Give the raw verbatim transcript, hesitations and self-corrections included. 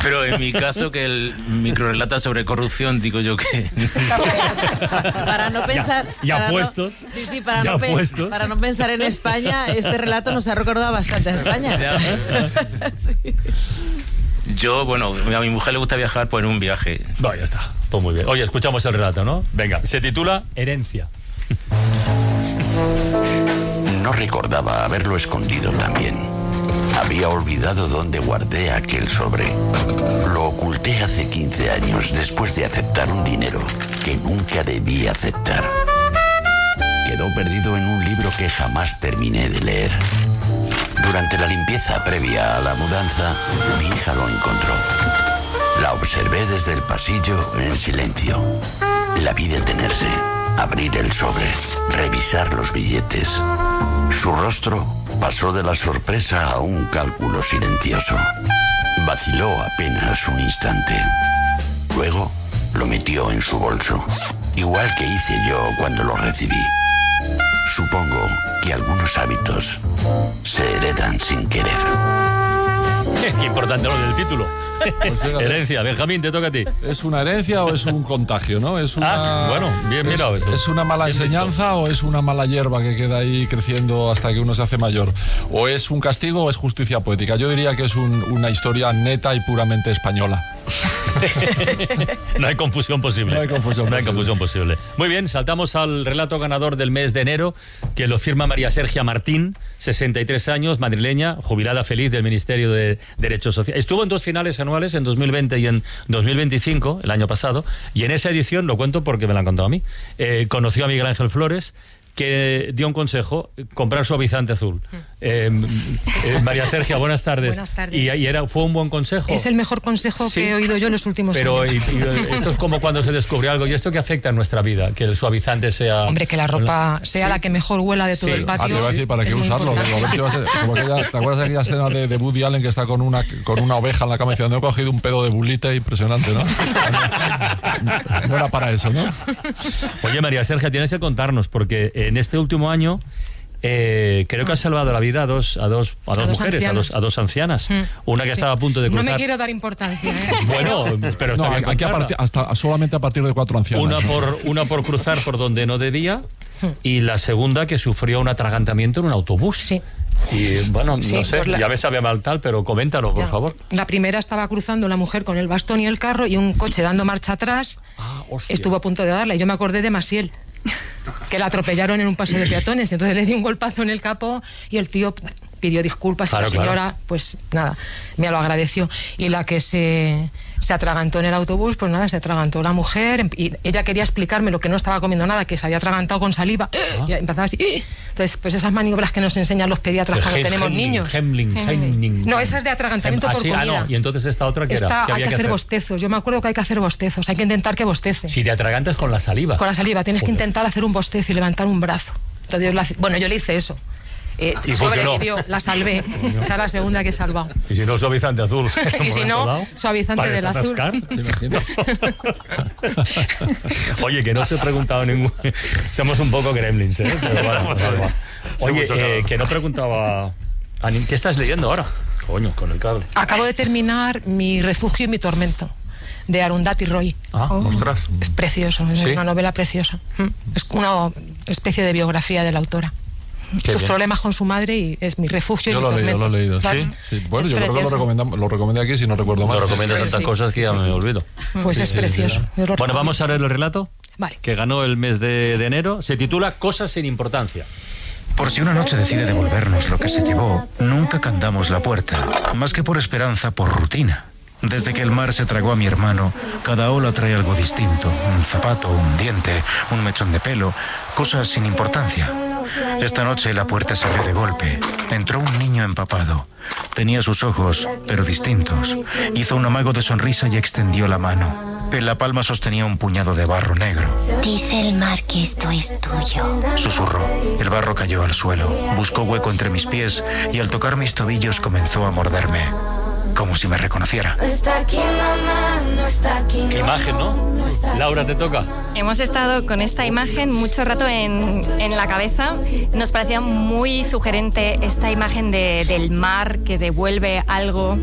Pero en mi caso, que el microrelata sobre corrupción, digo yo que... Para no pensar... Ya, ya para puestos. No, sí, sí, para, ya no pe- puestos. para no pensar en España, este relato nos ha recordado bastante a España. Sí. Yo, bueno, a mi mujer le gusta viajar pues en un viaje. No, ya está. Pues muy bien. Oye, escuchamos el relato, ¿no? Venga, se titula Herencia. No recordaba haberlo escondido también. Había olvidado dónde guardé aquel sobre. Lo oculté hace quince años después de aceptar un dinero que nunca debí aceptar. Quedó perdido en un libro que jamás terminé de leer. Durante la limpieza previa a la mudanza, mi hija lo encontró. La observé desde el pasillo en silencio. La vi detenerse, abrir el sobre, revisar los billetes. Su rostro pasó de la sorpresa a un cálculo silencioso. Vaciló apenas un instante. Luego lo metió en su bolso, igual que hice yo cuando lo recibí. Supongo que algunos hábitos se heredan sin querer. Qué importante lo del título. Pues Herencia. Benjamín, te toca a ti. ¿Es una herencia o es un contagio, no? Es una, Ah, bueno, bien mirado es, eso. ¿Es una mala Bien enseñanza visto. o es una mala hierba que queda ahí creciendo hasta que uno se hace mayor? ¿O es un castigo o es justicia poética? Yo diría que es un, una historia neta y puramente española. No hay confusión posible. No hay confusión No hay posible. confusión posible. Muy bien, saltamos al relato ganador del mes de enero, que lo firma María Sergia Martín, sesenta y tres años, madrileña, jubilada feliz del Ministerio de Derechos Sociales. Estuvo en dos finales anuales, en dos mil veinte y en dos mil veinticinco, el año pasado, y en esa edición, lo cuento porque me la han contado a mí, eh, conoció a Miguel Ángel Flores, que dio un consejo: comprar suavizante azul. Eh, eh, María Sergia, buenas tardes. Buenas tardes. Y, y era, fue un buen consejo. Es el mejor consejo Sí. que he oído yo en los últimos Pero años. y, y, esto es como cuando se descubre algo. ¿Y esto qué afecta en nuestra vida? Que el suavizante sea... Hombre, que la ropa sea Sí. la que mejor huela de todo Sí. el Ah, te patio. iba a decir, ¿para es qué muy usarlo? importante. Digo, a ver si va a ser- como aquella- ¿te acuerdas de aquella escena de, de Woody Allen que está con una, con una oveja en la cama diciendo: he cogido un pedo de bulite? Impresionante, ¿no? No era para eso, ¿no? Oye, María Sergia, tienes que contarnos, porque en este último año eh, creo que has salvado la vida a dos, a dos, a dos, A dos mujeres, a ancianas. dos, a dos ancianas. Mm. Una que Sí. estaba a punto de No cruzar. me quiero dar importancia, ¿eh? Bueno, pero está No, bien aquí a contarla. partir- hasta, solamente a partir de cuatro ancianas. Una por, una por cruzar por donde no debía, y la segunda que sufrió un atragantamiento en un autobús. Sí. Y bueno, Sí, no sé, pues la- ya me sabe mal tal, pero coméntalo, por Ya. favor. La primera estaba cruzando la mujer con el bastón y el carro y un coche dando marcha atrás. Ah, hostia. Estuvo a punto de darle. Yo me acordé de Masiel, que la atropellaron en un paso de peatones. Entonces le di un golpazo en el capó y el tío pidió disculpas Claro, y la señora, claro. pues nada, me lo agradeció. Y la que se, se atragantó en el autobús, pues nada, se atragantó la mujer y ella quería explicarme lo que no estaba comiendo nada, que se había atragantado con saliva. Y empezaba así. Entonces, pues esas maniobras que nos enseñan los pediatras cuando Hem- tenemos Hemling, niños. Hemling, Hemling. No, esa es de atragantamiento Ah, por sí, ah, comida. no. Y entonces esta otra que Esta era, que hay había que que hacer hacer. bostezos. Yo me acuerdo que hay que hacer bostezos. Hay que intentar que bostece. Si te atragantas con la saliva. Con la saliva tienes que Joder. intentar hacer un bostezo y levantar un brazo. Entonces, yo la- bueno, yo le hice eso. Eh, Y funcionó. sobrevivió, la salvé. Esa es la segunda que he salvado. Y si no, suavizante azul. Y si no, suavizante Para del azul. desatascar. ¿Te imaginas? Oye, que no os he preguntado ningún... Somos un poco gremlins, ¿eh? Pero bueno, vale, vale. Oye, eh, que no preguntaba... a ni- ¿Qué estás leyendo ahora? Coño, con el cable. Acabo de terminar Mi refugio y mi tormento, de Arundhati Roy. Ah, ostras. Es precioso, es ¿Sí? una novela preciosa. Mm. Es una especie de biografía de la autora. Qué Sus bien. problemas con su madre y es Mi refugio Yo y mi lo he leído, tormento. lo he leído. Claro. Sí, bueno, Es yo creo que lo, precioso. recomendam- lo recomendé aquí, si no recuerdo mal. No recomiendas Sí, tantas sí. cosas que ya me olvido. Pues es precioso. Yo lo Bueno, recomiendo. vamos a leer el relato Vale. que ganó el mes de, de enero. Se titula Cosas sin importancia. Por si una noche decide devolvernos lo que se llevó, nunca cantamos la puerta, más que por esperanza, por rutina. Desde que el mar se tragó a mi hermano, cada ola trae algo distinto, un zapato, un diente, un mechón de pelo, cosas sin importancia. Esta noche la puerta se abrió de golpe. Entró un niño empapado. Tenía sus ojos, pero distintos. Hizo un amago de sonrisa y extendió la mano. En la palma sostenía un puñado de barro negro. Dice el mar que esto es tuyo. Susurró. El barro cayó al suelo. Buscó hueco entre mis pies y al tocar mis tobillos comenzó a morderme. Como si me reconociera. Qué imagen, ¿no? Laura, te toca. Hemos estado con esta imagen mucho rato en, en la cabeza. Nos parecía muy sugerente esta imagen de, del mar que devuelve algo